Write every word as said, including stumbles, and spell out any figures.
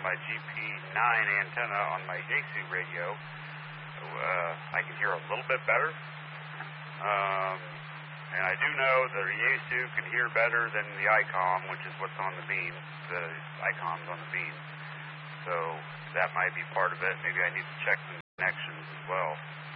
my G P nine antenna on my Yaesu radio. So uh, I can hear a little bit better. Um, and I do know the Yaesu can hear better than the ICOM, which is what's on the beam. The ICOM's on the beam. So that might be part of it. Maybe I need to check the connections as well.